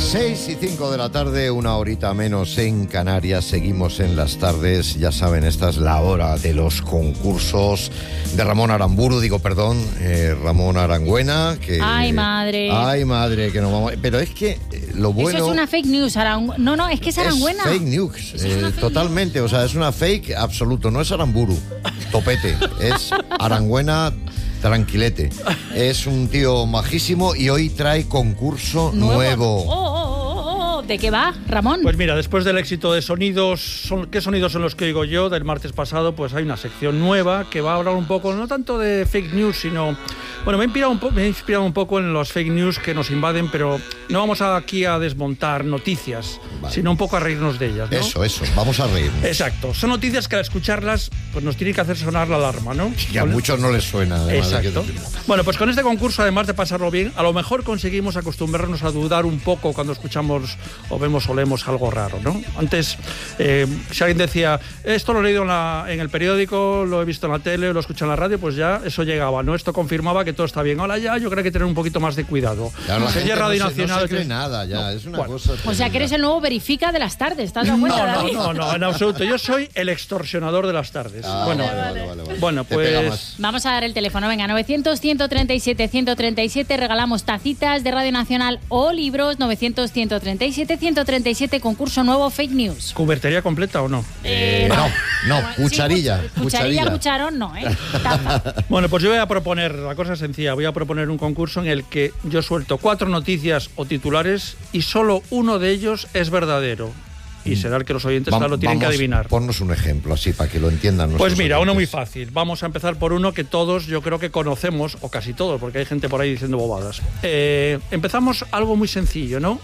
6:05 de la tarde, una horita menos en Canarias. Seguimos en las tardes. Ya saben, esta es la hora de los concursos de Ramón Aramburu, Ramón Arangüena. Que, ¡Ay, madre! ¡Ay, madre! Que nos vamos. Pero es que lo bueno... Eso es una fake news. No, es que es Arangüena. Es fake news, totalmente. O sea, es una fake absoluto. No es Aramburu, topete. Es Arangüena... Tranquilete. Es un tío majísimo y hoy trae concurso nuevo. ¿De qué va, Ramón? Pues mira, después del éxito de sonidos, ¿qué sonidos son los que oigo yo? Del martes pasado, pues hay una sección nueva que va a hablar un poco, no tanto de fake news, sino... Bueno, me he inspirado un poco en los fake news que nos invaden, pero no vamos aquí a desmontar noticias, sino un poco a reírnos de ellas, ¿no? Eso, vamos a reírnos. Exacto, son noticias que al escucharlas pues nos tienen que hacer sonar la alarma, ¿no? Y a muchos no les suena, además. Exacto. Bueno, pues con este concurso, además de pasarlo bien, a lo mejor conseguimos acostumbrarnos a dudar un poco cuando escuchamos o vemos o leemos algo raro, ¿no? Antes, si alguien decía, esto lo he leído en el periódico, lo he visto en la tele, lo he escuchado en la radio, pues ya eso llegaba, ¿no? Esto confirmaba que todo está bien. Ahora ya yo creo que hay que tener un poquito más de cuidado. Claro, la gente Radio Nacional, no se cree nada ya, no, es una cosa... O sea, que eres el nuevo verifica de las tardes, ¿estás de cuenta, David? No, en absoluto. Yo soy el extorsionador de las tardes. Vale. Bueno, pues... Vamos a dar el teléfono, venga, 900-137-137, regalamos tacitas de Radio Nacional o libros, 900-137-137, concurso nuevo, fake news. ¿Cubertería completa o no? No, cucharilla. Sí, cucharón no, taza. Bueno, pues yo voy a proponer, la cosa sencilla, voy a proponer un concurso en el que yo suelto 4 noticias o titulares y solo uno de ellos es verdadero. Y será el que los oyentes lo tienen que adivinar. Ponnos un ejemplo así para que lo entiendan. Pues mira, uno muy fácil. Vamos a empezar por uno que todos yo creo que conocemos, o casi todos, porque hay gente por ahí diciendo bobadas. Empezamos algo muy sencillo, ¿no?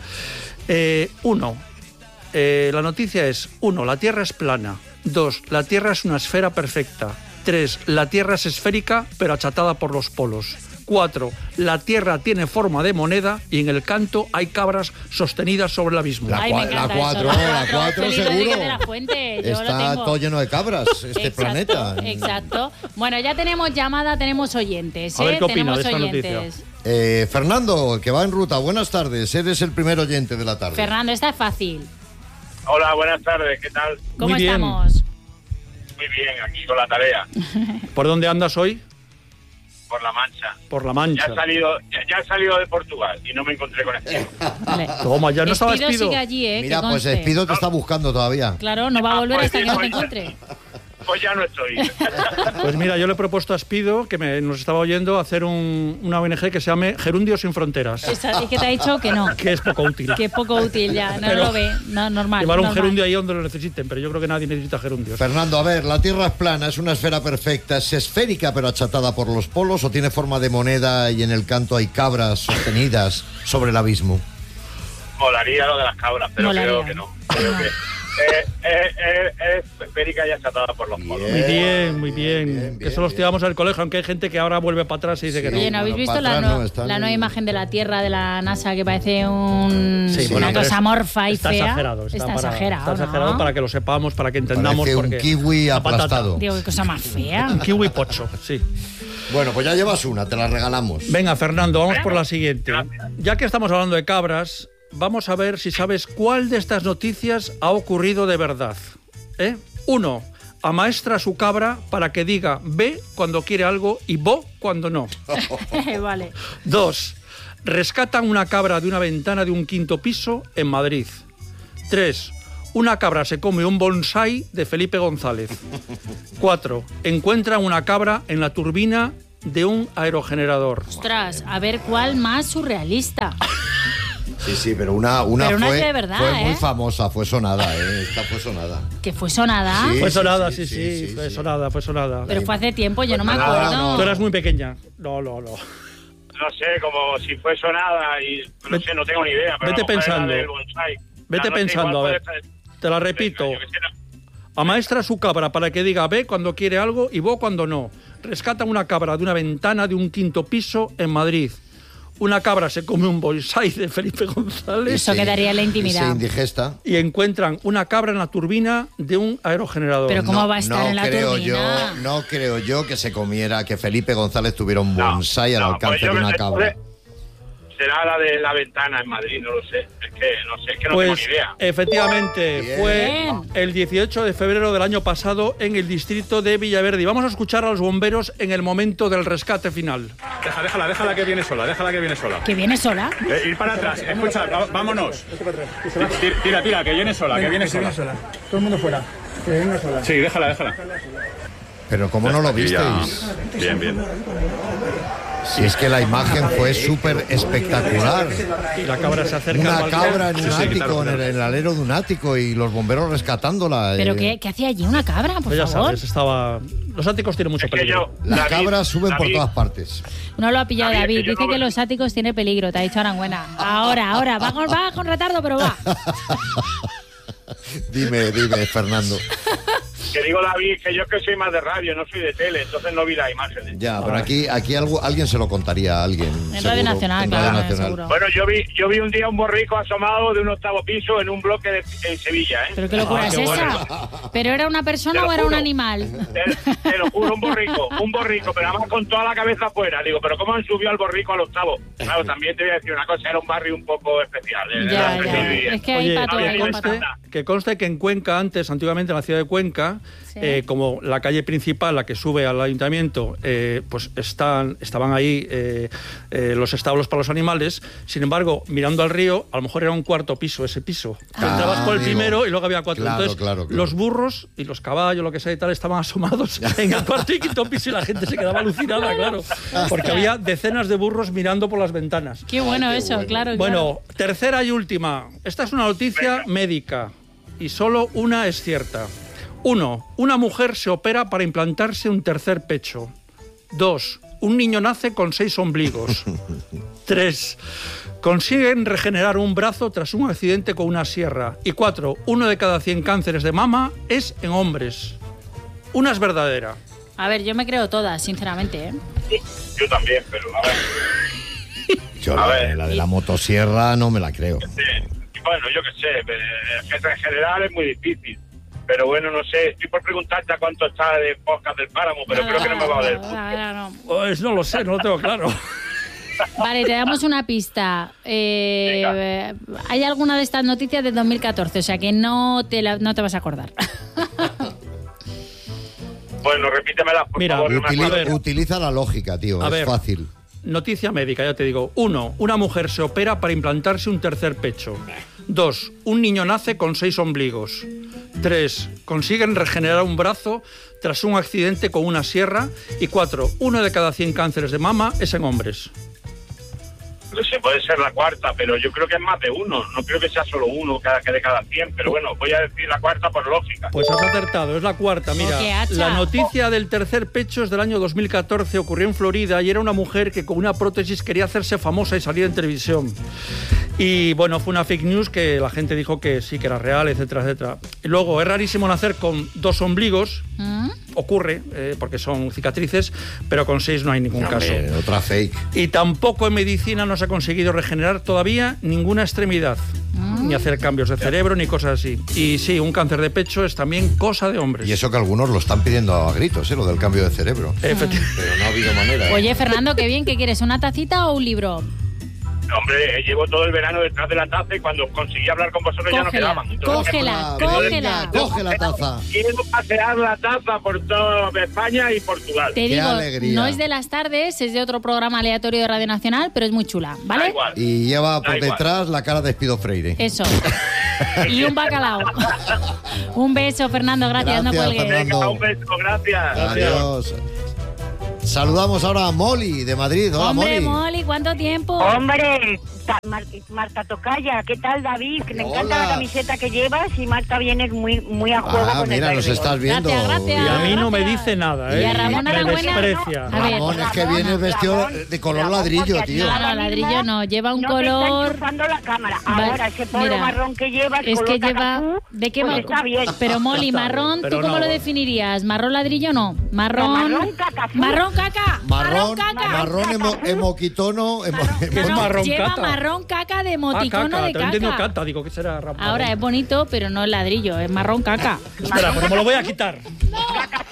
La noticia es: 1, la Tierra es plana. 2, la Tierra es una esfera perfecta. 3, la Tierra es esférica pero achatada por los polos. 4, la Tierra tiene forma de moneda y en el canto hay cabras sostenidas sobre el abismo. La 4 seguro. Está todo lleno de cabras, planeta. Exacto. Bueno, ya tenemos llamada, tenemos oyentes. A ver qué opina tenemos de esta oyentes. noticia. Fernando, que va en ruta, buenas tardes. Eres el primer oyente de la tarde. Fernando, esta es fácil. Hola, buenas tardes, ¿qué tal? ¿Cómo Muy bien. estamos? Muy bien, aquí con la tarea. ¿Por dónde andas hoy? Por La Mancha. Por La Mancha. Ya he salido de Portugal y no me encontré con Espido. Vale. Toma, ya no estaba Espido Espido. sigue allí, Mira, pues Espido te está buscando todavía. Claro, no va a volver hasta que no te encuentre. Pues ya no estoy. Pues mira, yo le he propuesto a Espido, que nos estaba oyendo, hacer una ONG que se llame Gerundios sin Fronteras. Y que te ha dicho que no. Que es poco útil. Que es poco útil ya, no lo ve, no, normal. Llevar un gerundio ahí donde lo necesiten, pero yo creo que nadie necesita gerundios. Fernando, a ver, la Tierra es plana, es una esfera perfecta, es esférica pero achatada por los polos, o tiene forma de moneda y en el canto hay cabras sostenidas sobre el abismo. Molaría lo de las cabras, pero creo que no. Creo que es esférica y achatada por los polos. Muy bien. Que eso los tiramos al colegio, aunque hay gente que ahora vuelve para atrás y dice que no. Oye, ¿no habéis visto la nueva imagen de la Tierra de la NASA que parece una cosa amorfa y fea? Está exagerado para que lo sepamos, para que entendamos. Parece un kiwi aplastado. Digo, qué cosa más fea. Un kiwi pocho, sí. Bueno, pues ya llevas una, te la regalamos. Venga, Fernando, vamos por la siguiente. Ya que estamos hablando de cabras, vamos a ver si sabes cuál de estas noticias ha ocurrido de verdad. 1. Amaestra a su cabra para que diga ve cuando quiere algo y bo cuando no. Vale. 2. Rescatan una cabra de una ventana de un 5º piso en Madrid. 3. Una cabra se come un bonsái de Felipe González. 4. Encuentran una cabra en la turbina de un aerogenerador. Ostras, a ver cuál más surrealista. Sí, pero una fue, de verdad, fue muy famosa, fue sonada, Esta fue sonada. ¿Que fue sonada? Sí, fue sonada, sí, fue sonada. Pero fue hace tiempo, yo no me acuerdo. No. Tú eras muy pequeña. No. No sé, como si fue sonada y no sé, no tengo ni idea. Pero vete pensando. Vete pensando, a ver. Te la repito. Amaestra a su cabra para que diga ve cuando quiere algo y bo cuando no. Rescatan una cabra de una ventana de un 5º piso en Madrid. Una cabra se come un bonsái de Felipe González. Eso quedaría en la intimidad. Se indigesta. Y encuentran una cabra en la turbina de un aerogenerador. Pero ¿cómo va a estar en la turbina? No creo yo que se comiera, que Felipe González tuviera un bonsái al alcance de una cabra. será la de la ventana en Madrid, no lo sé. Es que no pues, tengo ni idea. Efectivamente, Bien. fue el 18 de febrero del año pasado en el distrito de Villaverde. Y vamos a escuchar a los bomberos en el momento del rescate final. Déjala que viene sola. ¿Que viene sola? Ir para atrás, escucha, vámonos. Tira, que viene sola, que viene sola. Todo el mundo fuera, que venga sola. Sí, déjala. Pero ¿cómo no lo visteis? Bien. Si es que la imagen fue súper espectacular. Y la cabra se acerca Una al cabra en un Sí, ático, claro. en el alero de un ático y los bomberos rescatándola. ¿Pero qué hacía allí una cabra, por Pues ya favor? sabes, estaba... Los áticos tienen mucho Es que peligro. Las David, cabras suben por todas partes. No lo ha pillado David, David. que yo Dice no que veo. los áticos tiene peligro. Te ha dicho Aranguena. Ahora. Va con retardo, pero va. Dime, Fernando. Que digo, David, que yo es que soy más de radio, no soy de tele, entonces no vi las imágenes. Ya, pero aquí alguien se lo contaría a alguien. En seguro. Radio Nacional, En claro, Radio Nacional. seguro. Bueno, yo vi un día un borrico asomado de un 8º piso en un bloque en Sevilla, ¿eh? ¿Pero qué locura es qué esa? ¿Pero era una Te persona lo o era un juro. animal? Te lo juro, un borrico, pero además con toda la cabeza afuera. Digo, ¿pero cómo han subido al borrico al 8º? Claro, también te voy a decir una cosa, era un barrio un poco especial. Ya. Es que hay Oye, para todo, que hay para todo. conste que en Cuenca, antiguamente en la ciudad de Cuenca, Sí. como la calle principal, la que sube al ayuntamiento, pues estaban ahí los establos para los animales. Sin embargo, mirando al río, a lo mejor era un 4º piso ese piso. Tú entrabas por el amigo. primero y luego había 4. Claro, Entonces, claro. los burros y los caballos, lo que sea y tal, estaban asomados en el 4º y 5º piso y la gente se quedaba alucinada, claro. Porque había decenas de burros mirando por las ventanas. Qué bueno eso, claro. Bueno, tercera y última. Esta es una noticia médica y solo una es cierta. 1. Una mujer se opera para implantarse un tercer pecho. 2. Un niño nace con 6 ombligos. 3. Consiguen regenerar un brazo tras un accidente con una sierra. Y 4. 1 de cada 100 cánceres de mama es en hombres. Una es verdadera. A ver, yo me creo todas, sinceramente, ¿eh? Yo también, pero a ver. Yo A ver. la de la motosierra no me la creo. Bueno, yo qué sé, en general es muy difícil. Pero bueno, no sé, estoy por preguntarte a cuánto está de podcast del páramo, pero creo que no me va a valer. No. Pues no lo sé, no lo tengo claro. Vale, te damos una pista. Hay alguna de estas noticias de 2014, o sea que no te vas a acordar. Bueno, repítemela, por Mira, favor. no me acuerdo. ver. Utiliza la lógica, tío. A es ver. fácil. Noticia médica, ya te digo. 1. Una mujer se opera para implantarse un tercer pecho. 2. Un niño nace con 6 ombligos. 3. Consiguen regenerar un brazo tras un accidente con una sierra. Y 4. 1 de cada 100 cánceres de mama es en hombres. No sé, puede ser la cuarta, pero yo creo que es más de uno. No creo que sea solo uno de cada 100, pero bueno, voy a decir la cuarta por lógica. Pues has acertado, es la cuarta. Mira, qué hacha. la noticia del tercer pecho es del año 2014, ocurrió en Florida y era una mujer que con una prótesis quería hacerse famosa y salir en televisión. Y bueno, fue una fake news que la gente dijo que sí, que era real, etcétera, etcétera. Y luego, es rarísimo nacer con 2 ombligos. Ocurre, porque son cicatrices, pero con 6 no hay ningún caso. Otra fake. Y tampoco en medicina no se ha conseguido regenerar todavía ninguna extremidad, ni hacer cambios de cerebro, ni cosas así. Y sí, un cáncer de pecho es también cosa de hombres. Y eso que algunos lo están pidiendo a gritos, lo del cambio de cerebro. Efectivamente. Pero no ha habido manera. Oye, Fernando, qué bien, ¿qué quieres? ¿Una tacita o un libro? Hombre, llevo todo el verano detrás de la taza y cuando conseguí hablar con vosotros ya no quedaban. Entonces, Coge la taza. quiero pasear la taza por toda España y Portugal. Te Qué digo, alegría. no es de las tardes, es de otro programa aleatorio de Radio Nacional, pero es muy chula, Da ¿vale? igual. Y lleva por Da igual. detrás la cara de Espido Freire. Eso. Y un bacalao. Un beso, Fernando, gracias, no Gracias, cuelgues. Fernando. Venga, un beso, gracias. Adiós. Saludamos ahora a Molly de Madrid. Hola, Hombre, Molly. Molly, ¿cuánto tiempo? Hombre, Marta Tocaya, ¿qué tal, David? Me encanta la camiseta que llevas y Marta vienes muy a juego con Mira, el nos verde. estás viendo. Gracias. Y a mí no me Gracias. dice nada, Y ¿eh? a Ramón Me Arabuena- desprecia. A ver. Ramón, es que vienes vestido de color ladrillo, tío. No, ladrillo no, lleva un No te está color... enchufando la cámara. Va- Ahora, ese polo mira, marrón que llevas, Es color que lleva... cacatú, ¿De qué pues va? está bien. Pero Molly, marrón, Pero ¿tú cómo no. lo definirías? ¿Marrón ladrillo no? Marrón... marrón caca. Marrón caca. Marrón, caca. marrón emoquitono. ¿Qué es No, marrón lleva cata? marrón caca de Ah, emoticono caca, de te entiendo caca. cata, digo que será Ramón. Ahora es bonito, pero no es ladrillo, es marrón caca. Espera, pues me lo voy a quitar. Cacatú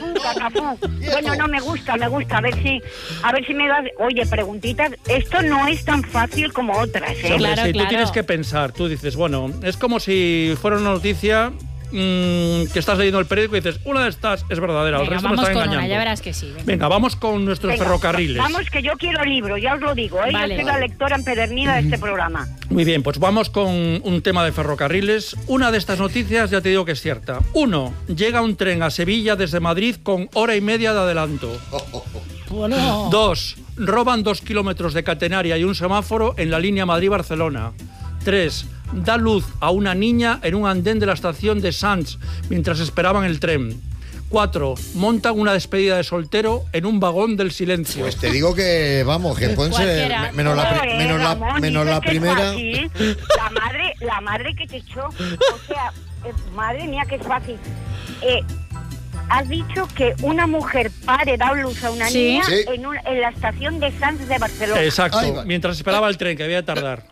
Cacafú. Bueno, no, me gusta. A ver si me das... Oye, preguntitas. Esto no es tan fácil como otras, ¿eh? Sí, hombre, Claro, sí, claro. tú tienes que pensar. Tú dices, bueno, es como si fuera una noticia que estás leyendo el periódico y dices, una de estas es verdadera, el Venga, resto me vamos están con engañando. una, ya verás que sí. Venga, vamos con nuestros Venga, ferrocarriles. Vamos, que yo quiero libro, ya os lo digo, ¿eh? Vale. Yo soy la lectora empedernida de este programa. Muy bien, pues vamos con un tema de ferrocarriles. Una de estas noticias ya te digo que es cierta. 1. Llega un tren a Sevilla desde Madrid con hora y media de adelanto. Bueno. 2. Roban 2 kilómetros de catenaria y un semáforo en la línea Madrid-Barcelona. 3. Da luz a una niña en un andén de la estación de Sants mientras esperaban el tren. 4. Montan una despedida de soltero en un vagón del silencio. Pues te digo que, vamos, que pueden ser Cualquiera. menos Ramón, menos dices la que es primera. fácil. La madre que te echó. O sea, madre mía, que es fácil. Has dicho que una mujer pare, da luz a una Sí. niña Sí. en la estación de Sants de Barcelona. Ahí Exacto, va. mientras esperaba el tren, que había de tardar.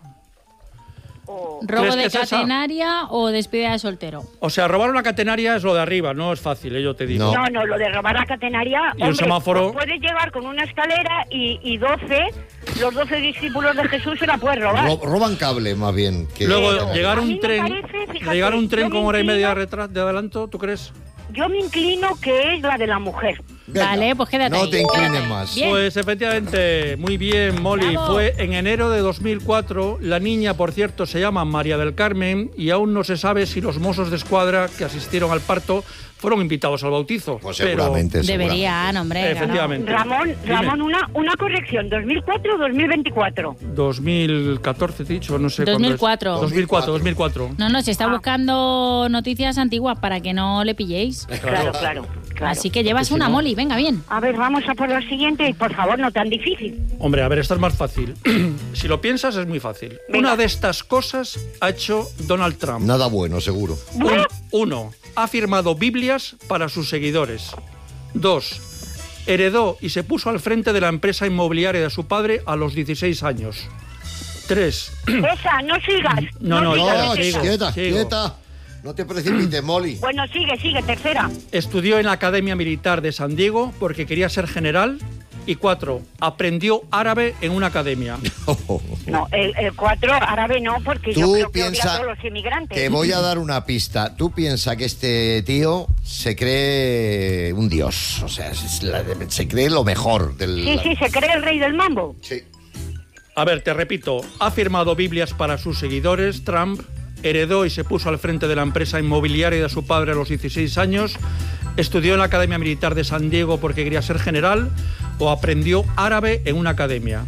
Oh. ¿Robo ¿Crees de que es esa? catenaria o despedida de soltero? O sea, robar una catenaria es lo de arriba, no es fácil, yo te digo. No. No, lo de robar la catenaria. Y un semáforo. Puedes llegar con una escalera y 12, los 12 discípulos de Jesús se la puedes robar. Roban cable, más bien. Que Luego, llegar a mí un me tren, parece, fíjate, llegar un tren yo con me hora y media inclino- de adelanto, ¿tú crees? Yo me inclino que es la de la mujer. Venga, Vale, pues quédate no ahí, te inclines quédate ahí. más. Bien. Pues efectivamente, muy bien, Molly. Bravo. Fue en enero de 2004. La niña, por cierto, se llama María del Carmen y aún no se sabe si los mozos de escuadra que asistieron al parto fueron invitados al bautizo. Pues Pero- seguramente. Deberían, hombre. Efectivamente. Ramón, Dime. una corrección, 2004 o 2024. 2014, te he dicho, no sé. cuándo es. 2004. 2004. No, se está Ah. buscando noticias antiguas para que no le pilléis. Claro. Así que llevas si una, no- Molly, venga, bien. A ver, vamos a por la siguiente y por favor, no tan difícil. Hombre, a ver, esta es más fácil. Si lo piensas, es muy fácil. Venga. Una de estas cosas ha hecho Donald Trump. Nada bueno, seguro. Uno, ha firmado Biblias para sus seguidores. 2. Heredó y se puso al frente de la empresa inmobiliaria de su padre a los 16 años. 3. Esa, no sigas. No, sigas, ya, No, esa. sigo. quieta. No te precipites, Molly. Bueno, sigue, tercera. Estudió en la Academia Militar de San Diego porque quería ser general. Y 4. Aprendió árabe en una academia. No, el 4 árabe no, porque yo Tú creo que odia a piensa todos los inmigrantes. Te voy a dar una pista. Tú piensas que este tío se cree un dios. O sea, se cree lo mejor del... Sí, se cree el rey del mambo. Sí. A ver, te repito. Ha firmado Biblias para sus seguidores, Trump. Heredó y se puso al frente de la empresa inmobiliaria de su padre a los 16 años. Estudió en la Academia Militar de San Diego porque quería ser general. O aprendió árabe en una academia.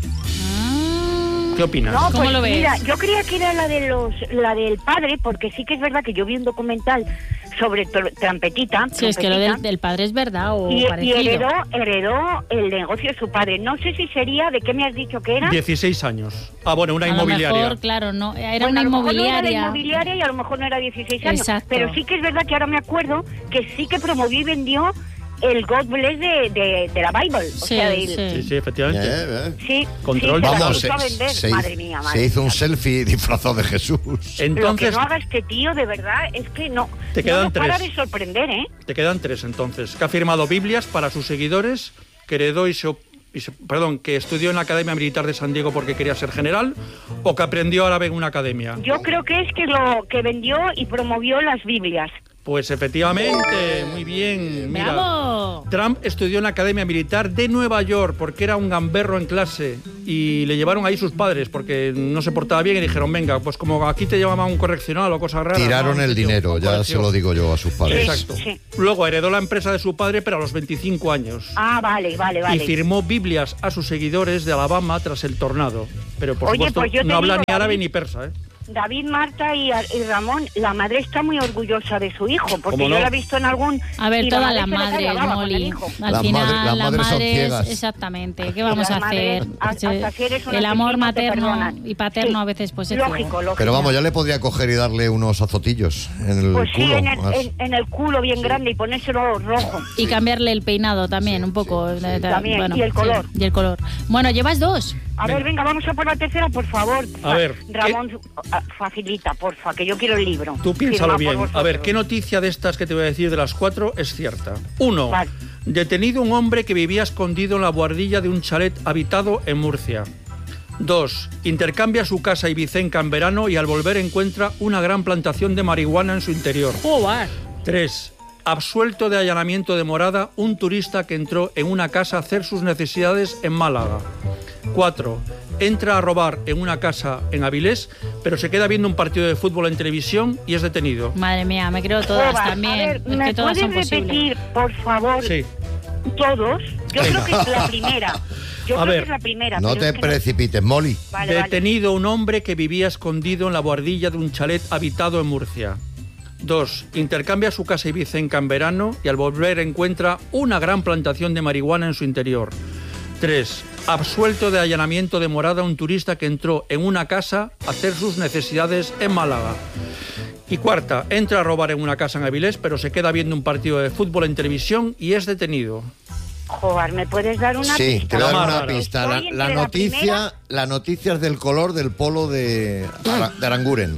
¿Qué opinas? No, ¿Cómo pues lo ves? mira, yo creía que era la del padre, porque sí que es verdad que yo vi un documental sobre Trampetita. Si es que lo del padre es verdad o y parecido. heredó el negocio de su padre. No sé si sería, ¿de qué me has dicho que era? 16 años. Ah, bueno, una A lo inmobiliaria. mejor, claro, no, era Bueno, una a lo mejor no era la inmobiliaria. inmobiliaria y a lo mejor no era 16 años. Exacto. Pero sí que es verdad que ahora me acuerdo que sí que promovió y vendió el God Bless de la Bible. O Sí, sea, Sí, sí, efectivamente. sí, Control. sí, se la Vamos, puso a vender. Madre mía, madre se hizo un mía. selfie disfrazado de Jesús. Lo que Entonces, no haga este tío, de verdad, es que no. Te quedan no nos para 3. de sorprender, ¿eh? te quedan 3 entonces. Que ha firmado Biblias para sus seguidores, que heredó que estudió en la Academia Militar de San Diego porque quería ser general, o que aprendió árabe en una academia. Yo creo que es que lo que vendió y promovió las Biblias. Pues efectivamente, muy bien. Mira, ¡Bravo! Trump estudió en la Academia Militar de Nueva York porque era un gamberro en clase y le llevaron ahí sus padres porque no se portaba bien y dijeron, venga, pues como aquí te llevaban a un correccional o cosas raras. Tiraron ¿no? el dinero, Un ya colegio. se lo digo yo a sus padres. Exacto. Sí. Luego heredó la empresa de su padre, pero a los 25 años. Ah, vale. Y firmó Biblias a sus seguidores de Alabama tras el tornado. Pero por Oye, supuesto pues yo te no habla digo, ni árabe David, ni persa, ¿eh? David, Marta y Ramón, la madre está muy orgullosa de su hijo, porque ¿Cómo no? yo la he visto en algún... A ver, y todas la las madre se le madres, cae la baba con el Molly. hijo. Al Las final, las madres son ciegas. exactamente. ¿Qué vamos a Las madres, hacer? hasta si eres una El amor chiquita, te materno perdonan. y paterno Sí. a veces pues es Lógico, ciego. lógico. Pero vamos, ya le podría coger y darle unos azotillos en el Pues sí, culo. en el culo bien grande y ponérselo rojo. Y cambiarle el peinado también, un poco. También, y el color. Y el color. Bueno, llevas 2. A ver, venga, vamos a por la tercera, por favor. A ver, Ramón, facilita, porfa, que yo quiero el libro. Tú piénsalo Firma por bien. A vosotros. ver, ¿qué noticia de estas que te voy a decir de las 4 es cierta? 1. Vale. Detenido un hombre que vivía escondido en la buhardilla de un chalet habitado en Murcia. 2. Intercambia su casa ibicenca en verano y al volver encuentra una gran plantación de marihuana en su interior. 3. Absuelto de allanamiento de morada un turista que entró en una casa a hacer sus necesidades en Málaga. 4. Entra a robar en una casa en Avilés, pero se queda viendo un partido de fútbol en televisión y es detenido. Madre mía, me creo todas Joder, también. A ver, Es ¿me que todas puedes son posibles. repetir, por favor, Sí. todos? Yo Venga. creo que es la primera. Yo A creo ver, que es la primera. No pero te es que precipites, Molly. Vale, Detenido un hombre que vivía escondido en la buhardilla de un chalet habitado en Murcia. 2. Intercambia su casa ibicenca en verano y al volver encuentra una gran plantación de marihuana en su interior. 3. Absuelto de allanamiento de morada un turista que entró en una casa a hacer sus necesidades en Málaga. Y 4. Entra a robar en una casa en Avilés, pero se queda viendo un partido de fútbol en televisión y es detenido. Joder, ¿me puedes dar una Sí, pista? te voy a dar Vamos, una Álvaro. pista. Estoy entre La noticia es del color del polo de Aranguren.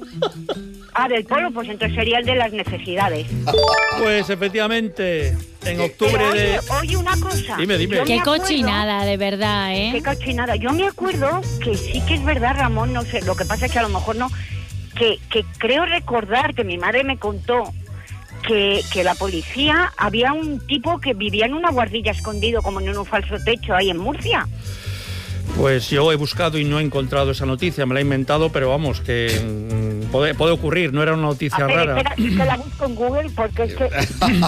Del polo, pues entonces sería el de las necesidades. Pues efectivamente, en octubre Pero de... oye, una cosa. Dime. Yo me Qué acuerdo- cochinada, de verdad, ¿eh? Qué cochinada. Yo me acuerdo que sí que es verdad, Ramón, no sé, lo que pasa es que a lo mejor no, que creo recordar que mi madre me contó que la policía, había un tipo que vivía en una guardilla escondido como en un falso techo ahí en Murcia. Pues yo he buscado y no he encontrado esa noticia, me la he inventado, pero vamos, que puede ocurrir, no era una noticia A ver, rara. espera, que la busco en Google porque es que...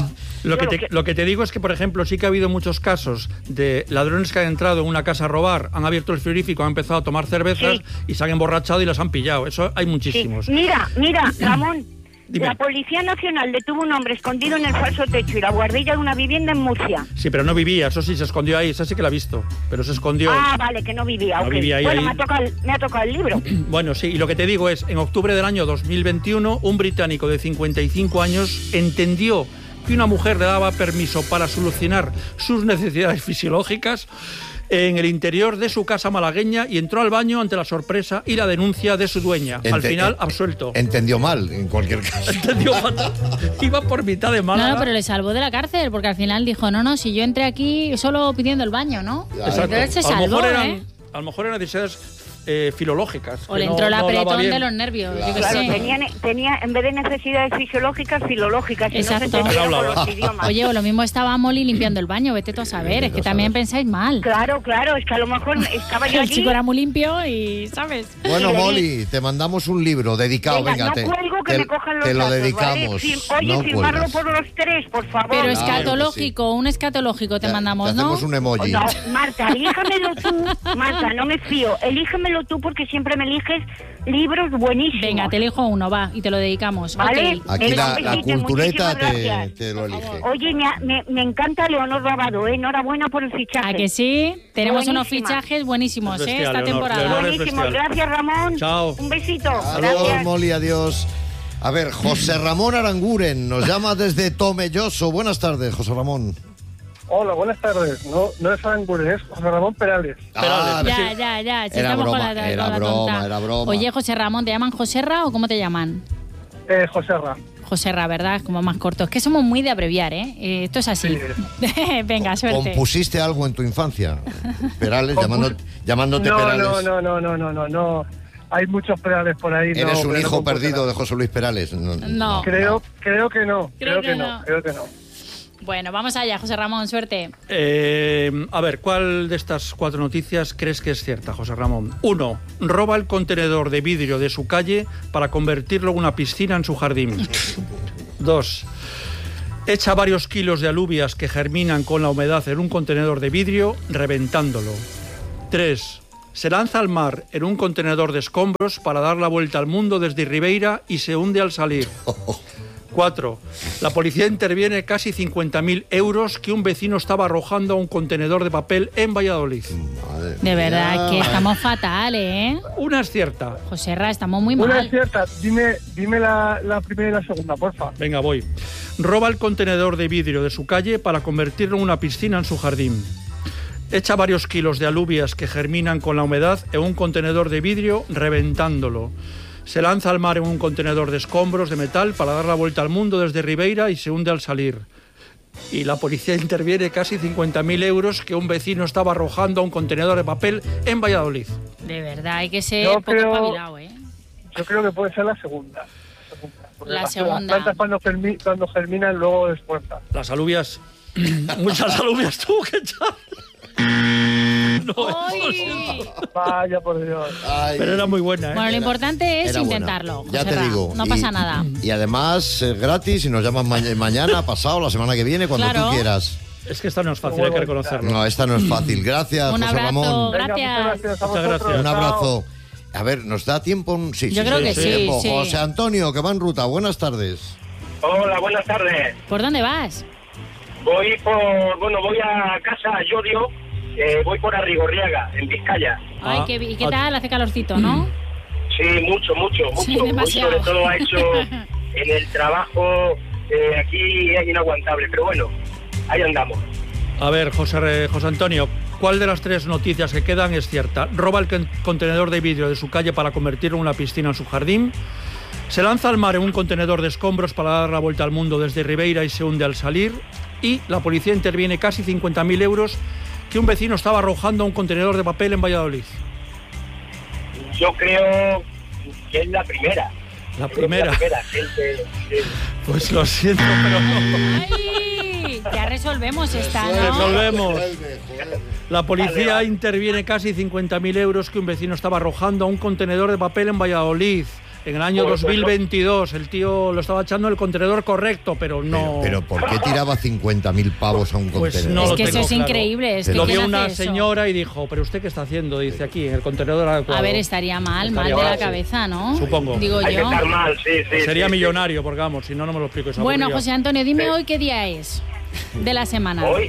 Lo que te digo es que, por ejemplo, sí que ha habido muchos casos de ladrones que han entrado en una casa a robar, han abierto el frigorífico, han empezado a tomar cervezas Sí. y se han emborrachado y las han pillado. Eso hay Sí. muchísimos. Mira, Ramón, Dime. la Policía Nacional detuvo un hombre escondido en el falso techo y la guardilla de una vivienda en Murcia. Sí, pero no vivía, eso sí, se escondió ahí, esa sí que la he visto, pero se escondió. Ah, vale, que no vivía. No ok. vivía ahí, bueno, ahí. me ha tocado el libro. Bueno, sí, y lo que te digo es, en octubre del año 2021, un británico de 55 años entendió que una mujer le daba permiso para solucionar sus necesidades fisiológicas en el interior de su casa malagueña y entró al baño ante la sorpresa y la denuncia de su dueña. Al final, absuelto. Entendió mal, en cualquier caso. Entendió fatal. Iba por mitad de Málaga. No, pero le salvó de la cárcel, porque al final dijo, no, si yo entré aquí solo pidiendo el baño, ¿no? Exacto. Entonces se A lo salvó, mejor ¿eh? A lo mejor eran necesidades filológicas. O que le no- entró el no hablaba apretón bien. de los nervios, yo qué Claro, sé. tenía, en vez de necesidades fisiológicas, filológicas. Y no Exacto. se entendía No con hablaba. los idiomas. Oye, o lo mismo estaba Molly limpiando el baño, vete tú a saber, es que también pensáis mal. Claro, es que a lo mejor estaba yo El allí. chico era muy limpio y, ¿sabes? Bueno, Sí, le Molly, te mandamos un libro dedicado. Venga, Venga, no te, cuelgo que te- me cojan los te lo datos, ¿vale? dedicamos. Oye, no firmarlo cuelgas. por los tres, por favor. Pero Claro que escatológico, un escatológico te Te- mandamos, te ¿no? hacemos un emoji. No, Marta, elíjamelo tú. Marta, no me fío. Elígemelo tú porque siempre me eliges libros buenísimos. Venga, te elijo uno, va, y te lo dedicamos. Vale. Ok. Aquí Venga, la un besito, cultureta muchísimas gracias. te lo elige. Oye, me encanta Leonor Rabado, ¿eh? Enhorabuena por el fichaje. ¿A que sí? Tenemos unos Buenísima. fichajes buenísimos, Es bestial, esta Leonor, temporada. Leonor es Buenísimo, bestial. gracias Ramón. Chao. Un besito. Adiós, Gracias. Molly, adiós. A ver, José Ramón Aranguren nos llama desde Tomelloso. Buenas tardes, José Ramón. Hola, buenas tardes. No es Aranguren, es José Ramón Perales. Ah, Ya, sí. si Era estamos broma, con la, era con la broma, tonta. era broma. Oye, José Ramón, ¿te llaman Joserra o cómo te llaman? Joserra. Joserra, ¿verdad? Como más corto. Es que somos muy de abreviar, ¿eh? Esto es así. Venga, suerte. ¿Compusiste algo en tu infancia? Perales, llamándote No, Perales. no. Hay muchos Perales por ahí. Eres no, un pero hijo no perdido compuse de José Luis Perales. No. Creo que no. Creo que Creo que no. Bueno, vamos allá, José Ramón, suerte. A ver, ¿cuál de estas 4 noticias crees que es cierta, José Ramón? 1. Roba el contenedor de vidrio de su calle para convertirlo en una piscina en su jardín. 2. Echa varios kilos de alubias que germinan con la humedad en un contenedor de vidrio, reventándolo. 3. Se lanza al mar en un contenedor de escombros para dar la vuelta al mundo desde Ribeira y se hunde al salir. 4. La policía interviene casi 50.000 euros que un vecino estaba arrojando a un contenedor de papel en Valladolid. Madre De verdad mía. que estamos fatal, ¿eh? Una es cierta. Joserra, estamos muy Una mal. es cierta. Dime la primera y la segunda, porfa. Venga, voy. Roba el contenedor de vidrio de su calle para convertirlo en una piscina en su jardín. Echa varios kilos de alubias que germinan con la humedad en un contenedor de vidrio, reventándolo. Se lanza al mar en un contenedor de escombros de metal para dar la vuelta al mundo desde Ribeira y se hunde al salir. Y la policía interviene casi 50.000 euros que un vecino estaba arrojando a un contenedor de papel en Valladolid. De verdad, hay que ser poco espabilado, ¿eh? Yo creo que puede ser la segunda. Porque La las segunda. plantas cuando germinan luego despuertan. Las alubias... muchas alubias tuvo que echar. No, ¡Ay! Vaya por Dios. Ay, pero era muy buena, ¿eh? Bueno, lo importante es era buena. intentarlo. Ya te Joserra, digo. No pasa nada. Y además es gratis y nos llamas mañana, pasado, la semana que viene, cuando Claro. tú quieras. Es que esta no es fácil, hay que reconocerlo. No, esta no es fácil. Gracias, Un José abrazo. Ramón. Venga, Gracias. muchas gracias a Muchas vosotros. gracias. Un Chao. abrazo. A ver, ¿nos da tiempo? Sí, Yo creo que sí, tiempo. sí. José Antonio, que va en ruta. Buenas tardes. Hola, buenas tardes. ¿Por dónde vas? Voy a casa a Llodio, voy por Arrigorriaga, en Vizcaya. Ay, Ah, ¿y qué tal? Hace calorcito, ¿no? Sí, mucho. Sí, Hoy demasiado. sobre todo ha hecho en el trabajo, aquí es inaguantable, pero bueno, ahí andamos. A ver, José Antonio, ¿cuál de las tres noticias que quedan es cierta? Roba el contenedor de vidrio de su calle para convertirlo en una piscina en su jardín. Se lanza al mar en un contenedor de escombros para dar la vuelta al mundo desde Ribeira y se hunde al salir. Y la policía interviene casi 50.000 euros que un vecino estaba arrojando a un contenedor de papel en Valladolid. Yo creo que es la primera. La Creo que primera. gente, sí. Pues lo siento, pero no. ¡Ay! Ya resolvemos esta, ¿no? Resolvemos. La policía Vale. interviene casi 50.000 euros que un vecino estaba arrojando a un contenedor de papel en Valladolid. En el año Pues, 2022, el tío lo estaba echando en el contenedor correcto, pero no... Pero ¿por qué tiraba 50.000 pavos a un Pues contenedor? no Es lo que eso tengo es claro. increíble. Es que Lo ¿quién vio hace una eso? señora y dijo, ¿pero usted qué está haciendo? Dice aquí, en el contenedor adecuado. A ver, estaría mal de Estaría la mal, sí. cabeza, ¿no? Supongo. Digo Hay que yo. estar mal, sí. Sería sí. millonario, porque vamos, si no, no me lo explico. es Bueno, aburrido. José Antonio, dime Sí. hoy qué día es de la semana. Hoy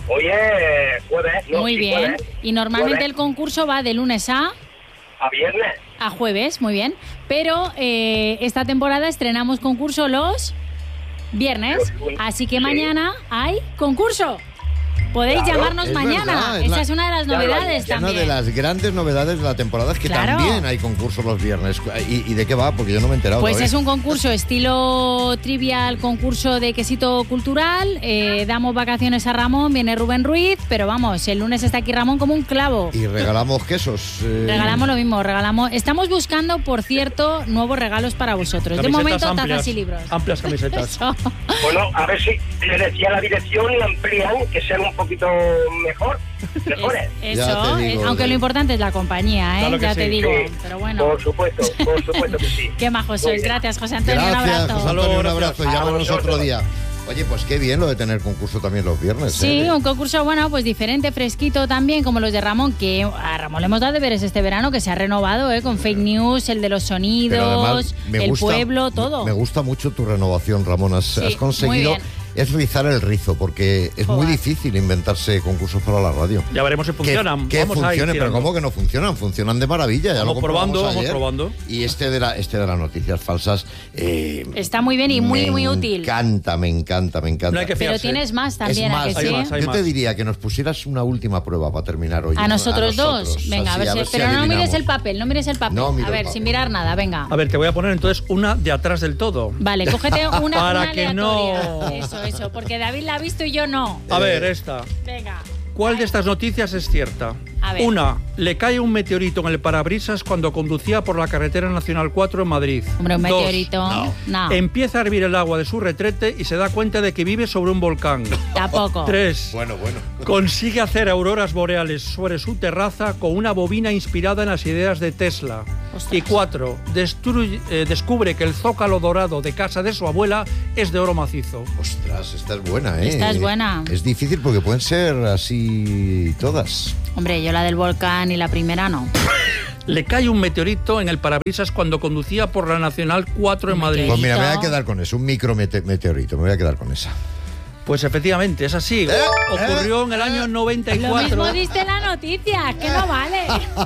es jueves, ¿no? Muy Sí, bien. jueves. Y normalmente Jueves. el concurso va de lunes a Viernes. jueves, muy bien. Pero esta temporada estrenamos concurso los viernes. Así que Sí. mañana hay concurso. Podéis Claro, llamarnos es mañana. verdad, Esa es una de las ya lo novedades haría. Una también. de las grandes novedades de la temporada es que Claro. también hay concursos los viernes. ¿Y de qué va? Porque yo no me he enterado Pues todavía. es un concurso estilo trivial, concurso de quesito cultural. Damos vacaciones a Ramón, viene Rubén Ruiz, pero vamos, el lunes está aquí Ramón como un clavo. Y regalamos quesos. Regalamos lo mismo, regalamos. Estamos buscando, por cierto, nuevos regalos para vosotros. De Camisetas momento, amplias, tazas y libros. Amplias camisetas. Eso. Bueno, a ver si le decía la dirección y amplían, que sean un poquito mejores. Eso, Ya te digo, aunque lo importante es la compañía, ¿eh? Claro que ya sí. te digo. Sí, Pero bueno, por supuesto que sí. qué majos Muy sois. bien. Gracias, José Antonio. Gracias, un José abrazo. Antonio, un Gracias. abrazo. A Llámanos vosotros. otro día. Oye, pues qué bien lo de tener concurso también los viernes. Sí, ¿eh? un concurso, bueno, pues diferente, fresquito también, como los de Ramón, que a Ramón le hemos dado deberes este verano, que se ha renovado, con fake news, el de los Pero sonidos, además me el gusta- pueblo, todo. Me gusta mucho tu renovación, Ramón. Has Sí, conseguido muy bien. es rizar el rizo, porque es muy Joder. difícil inventarse concursos para la radio. Ya veremos si funcionan. Que Vamos a ir funcionen, pero tirando. ¿cómo que no funcionan? Funcionan de maravilla. Ya Vamos lo comprobamos probando, vamos ayer. probando. Y este de las noticias falsas. Está muy bien y muy, muy útil. Me encanta. No hay que Pero fiarse. tienes más también, Es ¿a más, que hay sí? más, hay yo más. te diría que nos pusieras una última prueba para terminar hoy. A nosotros dos. nosotros. Venga, Así, a ver si. Pero no adivinamos. mires el papel, no mires el papel. No miro a el ver, papel. sin mirar nada, venga. A ver, te voy a poner entonces una de atrás del todo. Vale, cógete una, Para una que aleatoria. no- Eso, porque David la ha visto y yo no. A ver, esta. Venga. ¿Cuál de estas noticias es cierta? A ver. Una, le cae un meteorito en el parabrisas cuando conducía por la carretera nacional 4 en Madrid. Hombre, un Dos, meteorito. No. empieza a hervir el agua de su retrete y se da cuenta de que vive sobre un volcán. Tampoco. 3. Bueno. Consigue hacer auroras boreales sobre su terraza con una bobina inspirada en las ideas de Tesla. Ostras. Y 4. Descubre que el zócalo dorado de casa de su abuela es de oro macizo. Ostras, esta es buena, ¿eh? Esta es buena. Es difícil porque pueden ser así todas. Hombre, yo la del volcán y la primera no. Le cae un meteorito en el parabrisas cuando conducía por la Nacional 4 en Madrid. Pues mira, me voy a Meteorito. quedar con eso, un meteorito, me voy a quedar con esa. Pues efectivamente, es así. Ocurrió en el año Lo 94. mismo diste en la noticia, que no vale.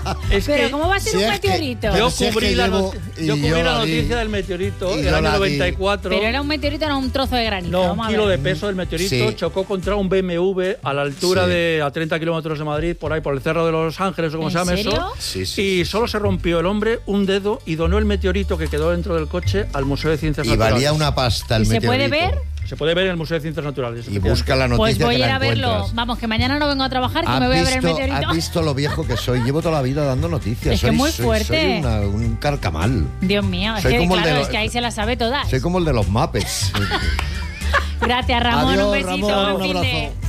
Es Pero que ¿cómo va a ser si un es que- meteorito? yo si es cubrí, que la, llevo- yo y cubrí yo la la di. noticia del meteorito Y en yo el año la di. 94. Pero era un meteorito, no un trozo de granito. No, Vamos un a kilo ver. de peso del meteorito Sí. chocó contra un BMW a la altura Sí. de a 30 kilómetros de Madrid, por ahí, por el Cerro de los Ángeles o como ¿En se llama serio? eso. Sí, sí, Y sí, solo se rompió el hombre un dedo y donó el meteorito que quedó dentro del coche al Museo de Ciencias Y Naturales. valía una pasta el ¿Y se puede meteorito. ver? Se puede ver en el Museo de Ciencias Naturales. Y busca la noticia Pues voy que a ir la a verlo. encuentras. Vamos, que mañana no vengo a trabajar, que me voy a ver el meteorito. ¿Has visto lo viejo que soy? Llevo toda la vida dando noticias. Es que soy, muy soy- fuerte. Soy un carcamal. Dios mío, es Soy que como el de claro, los- es que ahí se las sabe todas. Soy como el de los Muppets. Gracias, Ramón. Adiós, Un besito. Ramón, buen un fin de- abrazo.